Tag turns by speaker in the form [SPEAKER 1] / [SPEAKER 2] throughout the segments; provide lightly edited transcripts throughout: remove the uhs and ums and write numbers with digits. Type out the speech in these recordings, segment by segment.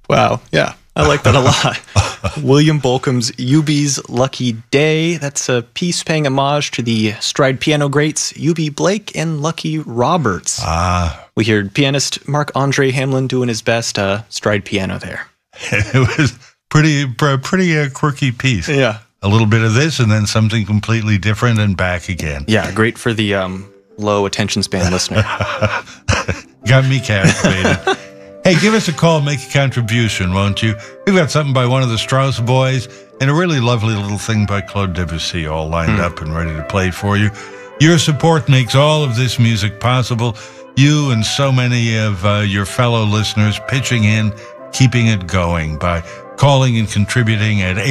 [SPEAKER 1] Wow. Yeah, I like that a lot. William Bolcom's Yubi's Lucky Day. That's a piece paying homage to the stride piano greats Yubi Blake and Lucky Roberts. We heard pianist Marc-Andre Hamelin doing his best stride piano there.
[SPEAKER 2] It was pretty quirky piece.
[SPEAKER 1] Yeah.
[SPEAKER 2] A little bit of this and then something completely different and back again.
[SPEAKER 1] Yeah, great for the low attention span listener.
[SPEAKER 2] Got me captivated. Hey, give us a call, make a contribution, won't you? We've got something by one of the Strauss boys and a really lovely little thing by Claude Debussy all lined up and ready to play for you. Your support makes all of this music possible. You and so many of your fellow listeners pitching in, keeping it going by calling and contributing at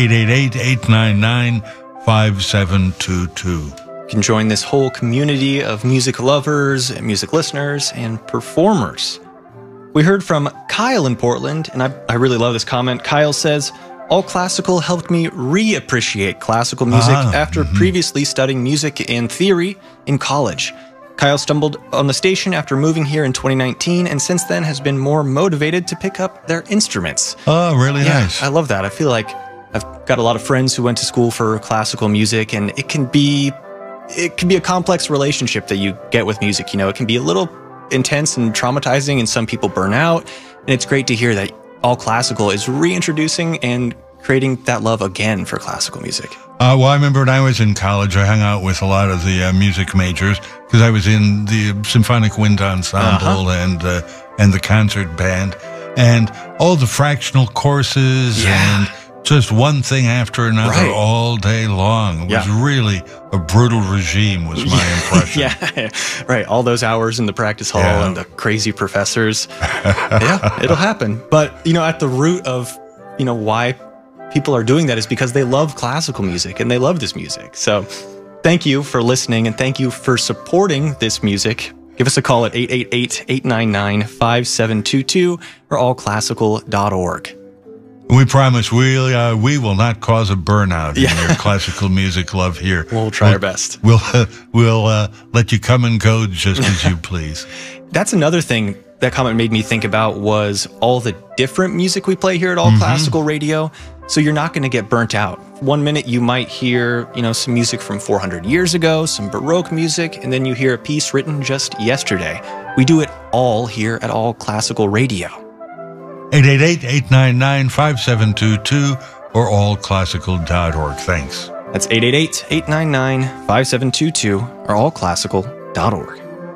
[SPEAKER 2] 888-899-5722.
[SPEAKER 1] You can join this whole community of music lovers, music listeners, and performers. We heard from Kyle in Portland, and I really love this comment. Kyle says, all classical helped me reappreciate classical music after previously studying music and theory in college. Kyle stumbled on the station after moving here in 2019, and since then has been more motivated to pick up their instruments.
[SPEAKER 2] Oh, really nice.
[SPEAKER 1] I love that. I feel like I've got a lot of friends who went to school for classical music, and it can be a complex relationship that you get with music. You know, it can be a little intense and traumatizing, and some people burn out. And it's great to hear that All Classical is reintroducing and creating that love again for classical music.
[SPEAKER 2] Well, I remember when I was in college, I hung out with a lot of the music majors because I was in the Symphonic Wind Ensemble and the concert band, and all the fractional courses and just one thing after another all day long. It was really a brutal regime, was my impression.
[SPEAKER 1] Right. All those hours in the practice hall and the crazy professors. It'll happen. But, you know, at the root of, you know, why people are doing that is because they love classical music and they love this music. So thank you for listening and thank you for supporting this music. Give us a call at 888-899-5722 or allclassical.org.
[SPEAKER 2] We promise we will not cause a burnout in your classical music love here.
[SPEAKER 1] We'll try our best.
[SPEAKER 2] We'll let you come and go just as you please.
[SPEAKER 1] That's another thing that comment made me think about was all the different music we play here at All Classical Radio. So you're not going to get burnt out. 1 minute you might hear, you know, some music from 400 years ago, some Baroque music, and then you hear a piece written just yesterday. We do it all here at All Classical Radio.
[SPEAKER 2] 888-899-5722 or allclassical.org. Thanks.
[SPEAKER 1] That's 888-899-5722 or allclassical.org.